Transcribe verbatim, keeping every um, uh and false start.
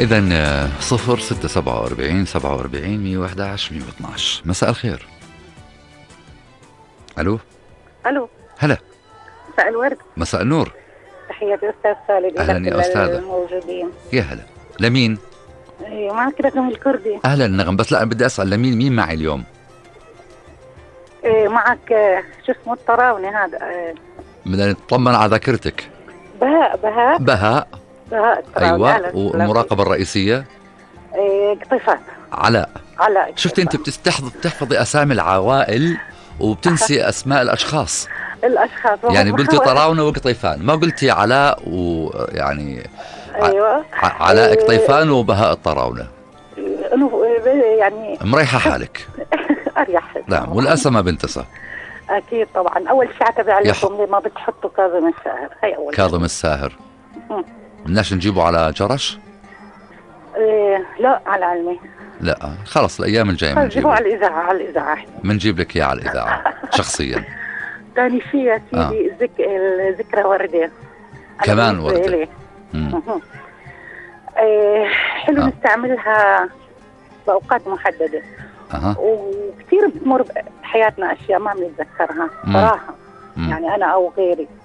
إذا صفر ستة سبعة وأربعين سبعة وأربعين مية وأحد عشر مية واثناش. مساء الخير. ألو. الو. هلا. مساء الورد. مساء النور. تحياتي استاذ خالد. أهلا يا أستاذة. الموجودين. يا هلا. لمين؟ ايوه معك نغم الكردي. أهلا نغم، بس لا بدي أسأل لمين مين معي اليوم؟ إيه معك آه، شو اسمه الطراوني هذا آه، بدنا نطمن على ذاكرتك. بهاء بهاء بهاء. بهاء الطراوني. أيوة. أهلاً. والمراقبة الرئيسية إيه قطيفات. علاء. علاء. شفتي أنت بتستحض بتحفظي أسامي العوائل وبتنسي أسماء الأشخاص. الاشخاص يعني قلتي طراونة وقطيفان، ما قلتي علاء ويعني ايوه ع- علاء إيه، قطيفان وبهاء الطراونة. إنه يعني مريحة حالك. اريح. نعم، والأسى ما بنتسى. اكيد طبعا. اول شيء اعتذر يح- عليكم ليه ما بتحطوا كاظم الساهر. هي اول شيء. كاظم الساهر. مم. بدناش نجيبه على جرش؟ إيه لا على علمي. لا خلص الأيام الجاية جيبوا بنجيبه. على الاذاعه على الاذاعه. بنجيب لك إياه على الإذاعة شخصيا. ثاني شيء يا سيدي ذك... الذكرى وردة. أنا كمان بالنسبة وردة. إلي. مم. مهم. إيه حلو آه. نستعملها بأوقات محددة. أها. وكثير بتمر بحياتنا أشياء ما بنتذكرها مم. صراحة. مم. يعني أنا أو غيري